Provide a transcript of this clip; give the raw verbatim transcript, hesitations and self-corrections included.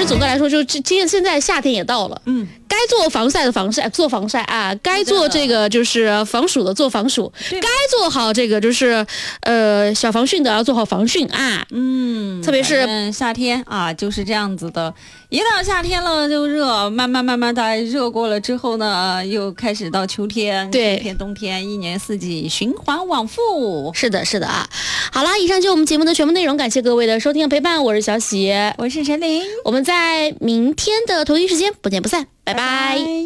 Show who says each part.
Speaker 1: 总的来说，就今天现在夏天也到了，嗯，该做防晒的防晒做防晒啊，该做这个就是防暑的做防暑，该做好这个就是呃小防汛的要做好防汛啊，嗯，特别是
Speaker 2: 夏天啊就是这样子的，一到夏天了就热，慢慢慢慢的热过了之后呢，又开始到秋天，
Speaker 1: 对，
Speaker 2: 秋天冬天一年四季循环往复。
Speaker 1: 是的，是的啊。好啦，以上就是我们节目的全部内容，感谢各位的收听和陪伴，我是小喜，
Speaker 2: 我是陈琳，
Speaker 1: 我们在明天的同一时间不见不散，拜拜。拜拜。